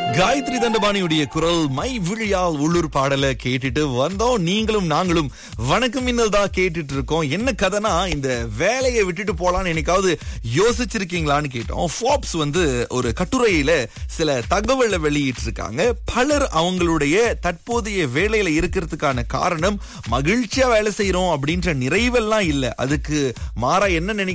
காயத்ரி தண்டபாணியுடைய குரல் மை விழியால் உள்ளூர் பாடலை கேட்டுட்டு வந்தோம். நீங்களும் நாங்களும் வணக்கம் மின்னல் தான் கேட்டுட்டு இருக்கோம். என்ன கதைனா, இந்த வேலையை விட்டுட்டு போலான்னு என்னைக்காவது யோசிச்சிருக்கீங்களான்னு கேட்டோம். ஃபாப்ஸ் ஒரு கட்டுரையில சில தகவலை வெளியிட்டு இருக்காங்க. பலர் அவங்களுடைய தற்போதைய வேலையில இருக்கிறதுக்கான காரணம் மகிழ்ச்சியா வேலை செய்யறோம் அப்படின்ற நிறைவெல்லாம் இல்ல. அதுக்கு மாறா என்ன